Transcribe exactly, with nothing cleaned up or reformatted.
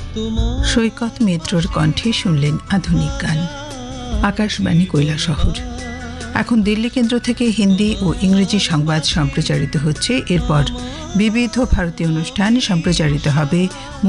সৈকত মিত্রর কণ্ঠে শুনলেন আধুনিক গান। আকাশবাণী কৈলাসহর। এখন দিল্লি কেন্দ্র থেকে হিন্দি ও ইংরেজি সংবাদ সম্প্রচারিত হচ্ছে। এরপর বিবিধ ভারতীয় অনুষ্ঠান সম্প্রচারিত হবে